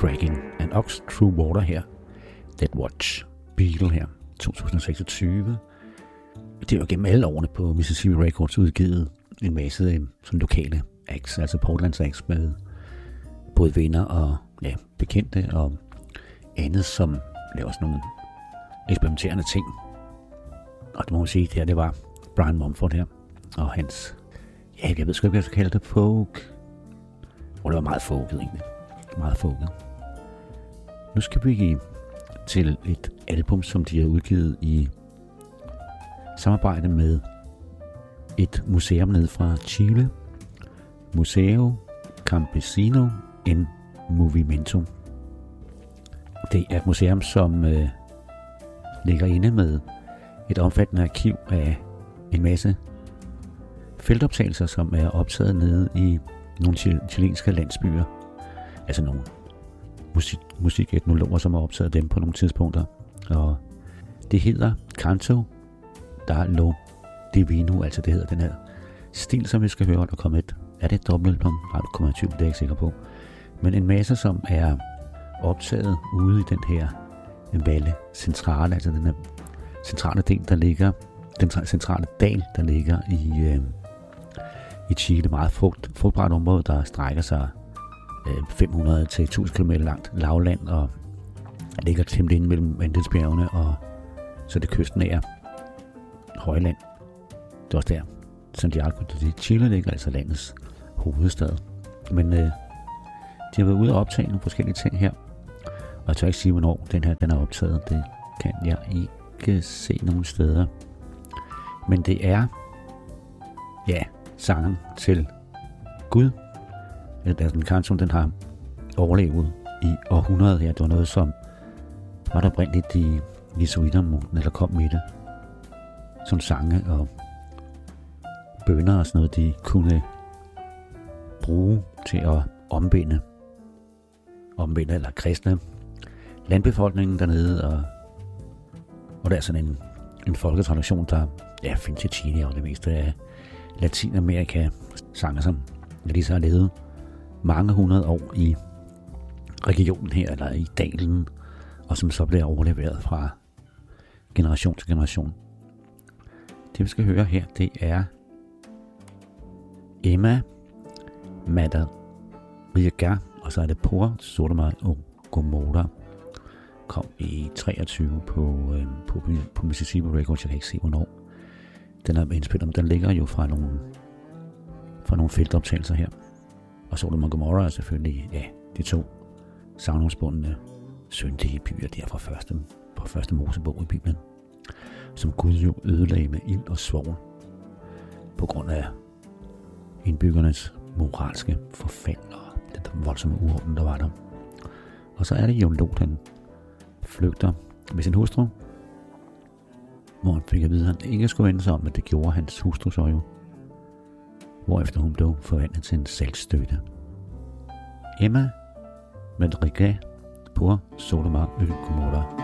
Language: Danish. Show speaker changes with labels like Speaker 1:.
Speaker 1: Dragging an Ox Through Water her. Dead Watch Beatle her, 2026. Det var gennem alle årene på Mississippi Records udgivet en masse sådan lokale acts, altså Portlands acts med både venner og bekendte og andet, som laver sådan nogle eksperimenterende ting. Og det må man sige, det var Brian Mumford her, og hans, jeg ved sgu ikke, hvad jeg skal kalde det, folk. Og det var meget folket egentlig. Meget folket. Nu skal vi til et album, som de har udgivet i samarbejde med et museum nede fra Chile. Museo Campesino en Movimento. Det er et museum, som ligger inde med et omfattende arkiv af en masse feltoptagelser, som er optaget nede i nogle chilenske landsbyer. Altså nogle musiketnologer, som har optaget dem på nogle tidspunkter. Og det hedder Canto da lo Divino, altså det hedder den her stil, som vi skal høre, der kommer et. Er det et dobbeltalbum? Nej, det kommer jeg tvivl, det er jeg ikke sikker på. Men en masse, som er optaget ude i den her Valle Centrale, altså den her centrale del, der ligger, den centrale dal, der ligger i Chile, meget frugtbart område, der strækker sig 500 til 1000 km langt lavland, og ligger temmelig inde mellem Andesbjergene, og så det kystnære højland. Det er også der Santiago de Chile ligger, altså landets hovedstad. Men de har været ude og optage nogle forskellige ting her, og jeg tør ikke sige, hvornår den er optaget. Det kan jeg ikke se nogen steder. Men det er, sangen til Gud. Altså den kanton, den har overlevet i århundreder her. Det var noget, som var der oprindeligt i jesuitermunken, eller kom med det. Som sange og bønner og sådan noget, de kunne bruge til at omvende eller kristne landbefolkningen dernede, og der er sådan en folketradition, der findes i Chile og det meste af Latinamerika, sanger som de så har levet mange hundrede år i regionen her, eller i dalen, og som så bliver overleveret fra generation til generation. Det vi skal høre her, det er Emma Madariaga, og så er det Por Sodoma og Gomorra. Kom i 23 på Mississippi Records, jeg kan ikke se hvornår. Den er indspillet, men den ligger jo fra nogle feltoptagelser her. Og Sodoma og Gomorra er selvfølgelig, de to sagnomspundne syndige byer der fra første Mosebog i Bibelen, som Gud jo ødelagde med ild og svovl på grund af indbyggernes moralske forfald og den voldsomme uorden, der var der. Og så er det jo Lot, han flygter med sin hustru, hvor han fik at vide, at han ikke skulle vende sig om, men det gjorde hans hustru så jo, hvorefter hun blev forvandlet til en saltstøtte. Emma Madrigal på Sodoma og Gomorra.